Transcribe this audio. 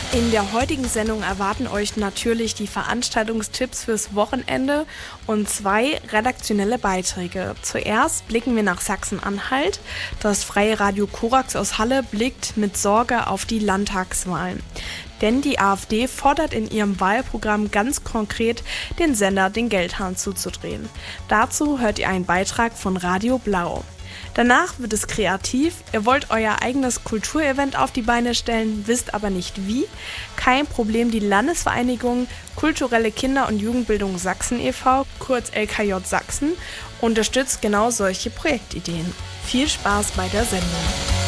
In der heutigen Sendung erwarten euch natürlich die Veranstaltungstipps fürs Wochenende und 2 redaktionelle Beiträge. Zuerst blicken wir nach Sachsen-Anhalt. Das Freie Radio Korax aus Halle blickt mit Sorge auf die Landtagswahlen. Denn die AfD fordert in ihrem Wahlprogramm ganz konkret, den Sender den Geldhahn zuzudrehen. Dazu hört ihr einen Beitrag von Radio Blau. Danach wird es kreativ. Ihr wollt euer eigenes Kulturevent auf die Beine stellen, wisst aber nicht wie? Kein Problem, die Landesvereinigung Kulturelle Kinder- und Jugendbildung Sachsen e.V., kurz LKJ Sachsen, unterstützt genau solche Projektideen. Viel Spaß bei der Sendung.